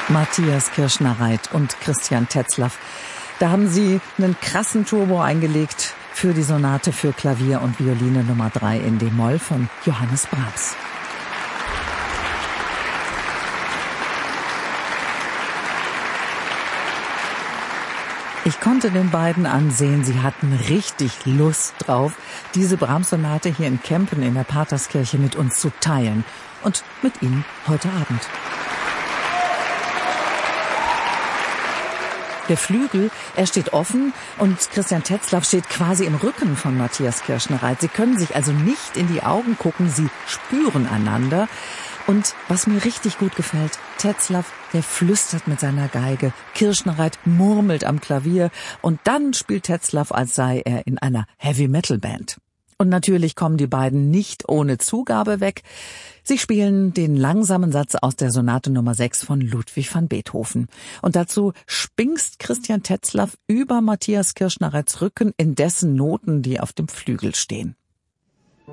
Matthias Kirschner-Reit und Christian Tetzlaff. Da haben sie einen krassen Turbo eingelegt für die Sonate für Klavier und Violine Nummer 3 in D-Moll von Johannes Brahms. Ich konnte den beiden ansehen, sie hatten richtig Lust drauf, diese Brahms-Sonate hier in Kempen in der Paterskirche mit uns zu teilen und mit Ihnen heute Abend. Der Flügel, er steht offen und Christian Tetzlaff steht quasi im Rücken von Matthias Kirschner-Reit. Sie können sich also nicht in die Augen gucken, sie spüren einander. Und was mir richtig gut gefällt, Tetzlaff, der flüstert mit seiner Geige, Kirschner-Reit murmelt am Klavier und dann spielt Tetzlaff, als sei er in einer Heavy-Metal-Band. Und natürlich kommen die beiden nicht ohne Zugabe weg. Sie spielen den langsamen Satz aus der Sonate Nummer 6 von Ludwig van Beethoven. Und dazu spingst Christian Tetzlaff über Matthias Kirschner-Reits Rücken in dessen Noten, die auf dem Flügel stehen.